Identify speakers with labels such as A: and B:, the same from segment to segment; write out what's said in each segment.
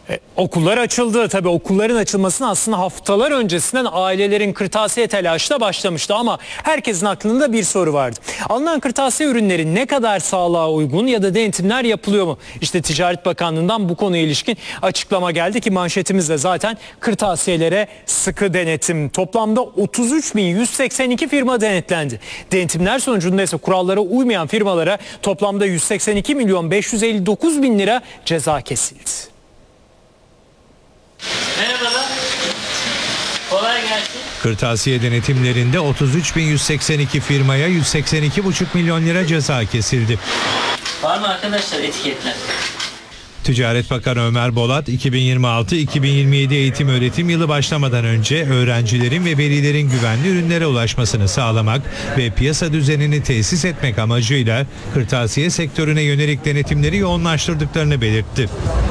A: Okullar açıldı. Tabii okulların açılmasına aslında haftalar öncesinden ailelerin kırtasiye telaşla başlamıştı ama herkesin aklında bir soru vardı. Alınan kırtasiye ürünleri ne kadar sağlığa uygun ya da denetimler yapılıyor mu? İşte Ticaret Bakanlığı'ndan bu konuya ilişkin açıklama geldi ki manşetimiz de zaten kırtasiyelere sıkı denetim. Toplamda 33.182 firma denetlendi. Denetimler sonucunda ise kurallara uymayan firmalara toplamda 182.559.000 lira ceza kesildi.
B: Merhabalar. Kolay gelsin.
C: Kırtasiye denetimlerinde 33.182 firmaya 182,5 milyon lira ceza kesildi.
B: Var mı arkadaşlar etiketler?
C: Ticaret Bakanı Ömer Bolat, 2026-2027 eğitim öğretim yılı başlamadan önce öğrencilerin ve velilerin güvenli ürünlere ulaşmasını sağlamak ve piyasa düzenini tesis etmek amacıyla kırtasiye sektörüne yönelik denetimleri yoğunlaştırdıklarını belirtti.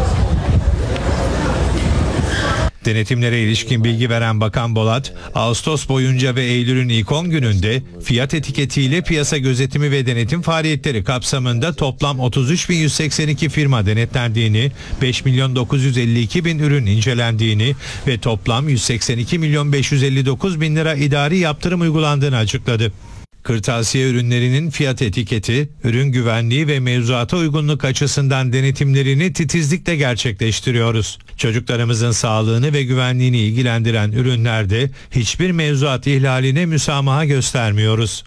C: Denetimlere ilişkin bilgi veren Bakan Bolat, Ağustos boyunca ve Eylül'ün ilk 10 gününde fiyat etiketiyle piyasa gözetimi ve denetim faaliyetleri kapsamında toplam 33.182 firma denetlendiğini, 5.952.000 ürün incelendiğini ve toplam 182.559.000 lira idari yaptırım uygulandığını açıkladı. Kırtasiye ürünlerinin fiyat etiketi, ürün güvenliği ve mevzuata uygunluk açısından denetimlerini titizlikle gerçekleştiriyoruz. Çocuklarımızın sağlığını ve güvenliğini ilgilendiren ürünlerde hiçbir mevzuat ihlaline müsamaha göstermiyoruz.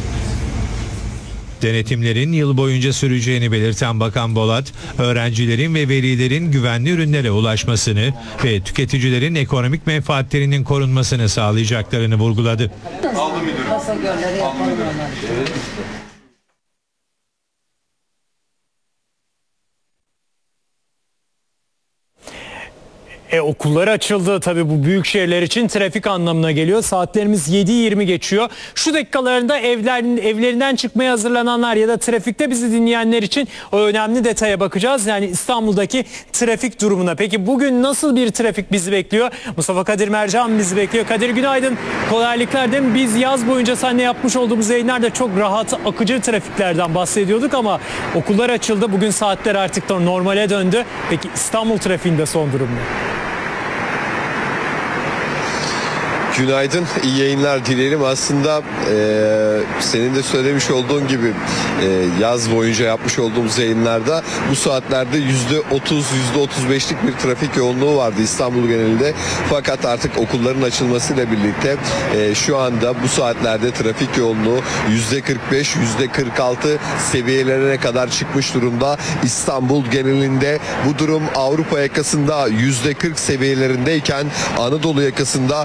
C: Denetimlerin yıl boyunca süreceğini belirten Bakan Bolat, öğrencilerin ve velilerin güvenli ürünlere ulaşmasını ve tüketicilerin ekonomik menfaatlerinin korunmasını sağlayacaklarını vurguladı.
D: Aldım müdürüm.
A: Okullar açıldı. Tabii bu büyük şehirler için trafik anlamına geliyor. Saatlerimiz 7:20 geçiyor. Şu dakikalarında evlerinden çıkmaya hazırlananlar ya da trafikte bizi dinleyenler için o önemli detaya bakacağız. Yani İstanbul'daki trafik durumuna. Peki bugün nasıl bir trafik bizi bekliyor? Mustafa Kadir Mercan bizi bekliyor. Kadir günaydın. Kolaylıklar değil mi? Biz yaz boyunca seninle yapmış olduğumuz yayınlarda çok rahat, akıcı trafiklerden bahsediyorduk ama okullar açıldı. Bugün saatler artık da normale döndü. Peki İstanbul trafiğinde son durum ne?
D: Günaydın, iyi yayınlar dileyelim. Aslında senin de söylemiş olduğun gibi yaz boyunca yapmış olduğumuz yayınlarda bu saatlerde %30, %35'lik bir trafik yoğunluğu vardı İstanbul genelinde. Fakat artık okulların açılmasıyla birlikte şu anda bu saatlerde trafik yoğunluğu %45, %46 seviyelerine kadar çıkmış durumda. İstanbul genelinde bu durum Avrupa yakasında %40 seviyelerindeyken Anadolu yakasında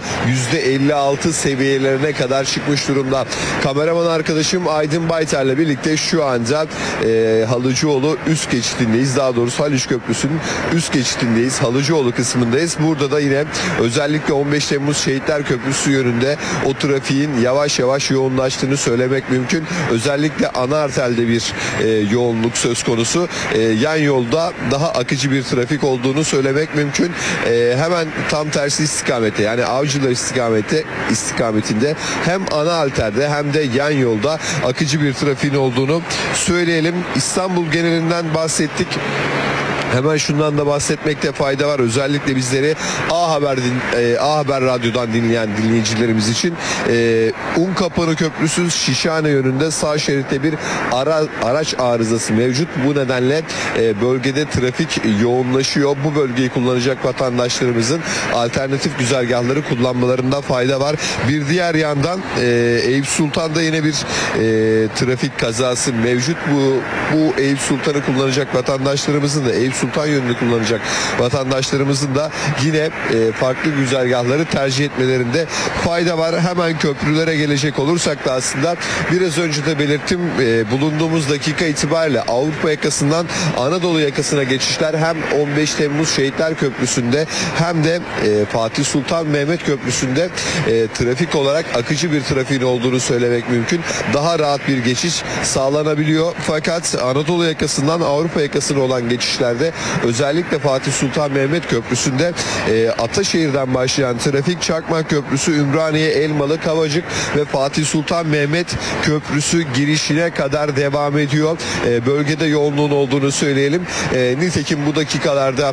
D: %56 seviyelerine kadar çıkmış durumda. Kameraman arkadaşım Aydın Baytar'la birlikte şu anda Halıcıoğlu üst geçitindeyiz. Daha doğrusu Haliç Köprüsü'nün üst geçitindeyiz. Halıcıoğlu kısmındayız. Burada da yine özellikle 15 Temmuz Şehitler Köprüsü yönünde o trafiğin yavaş yavaş yoğunlaştığını söylemek mümkün. Özellikle ana arterde bir yoğunluk söz konusu. Yan yolda daha akıcı bir trafik olduğunu söylemek mümkün. Hemen tam tersi istikamette, yani Avcılar istikametinde hem ana alterde hem de yan yolda akıcı bir trafiğin olduğunu söyleyelim. İstanbul genelinden bahsettik. Hemen şundan da bahsetmekte fayda var. Özellikle bizleri A Haber Radyo'dan dinleyen dinleyicilerimiz için Unkapanı Köprüsü Şişhane yönünde sağ şeritte bir araç arızası mevcut. Bu nedenle bölgede trafik yoğunlaşıyor. Bu bölgeyi kullanacak vatandaşlarımızın alternatif güzergahları kullanmalarında fayda var. Bir diğer yandan Eyüp Sultan'da yine bir trafik kazası mevcut. Bu Eyüp Sultan'ı kullanacak vatandaşlarımızın da Eyüp Sultan yönünü kullanacak vatandaşlarımızın da yine farklı güzergahları tercih etmelerinde fayda var. Hemen köprülere gelecek olursak da aslında biraz önce de belirttim, bulunduğumuz dakika itibariyle Avrupa yakasından Anadolu yakasına geçişler hem 15 Temmuz Şehitler Köprüsü'nde hem de Fatih Sultan Mehmet Köprüsü'nde trafik olarak akıcı bir trafiğin olduğunu söylemek mümkün. Daha rahat bir geçiş sağlanabiliyor. Fakat Anadolu yakasından Avrupa yakasına olan geçişlerde özellikle Fatih Sultan Mehmet Köprüsü'nde Ataşehir'den başlayan trafik Çakmak Köprüsü, Ümraniye, Elmalı, Kavacık ve Fatih Sultan Mehmet Köprüsü girişine kadar devam ediyor. Bölgede yoğunluğun olduğunu söyleyelim. Nitekim bu dakikalarda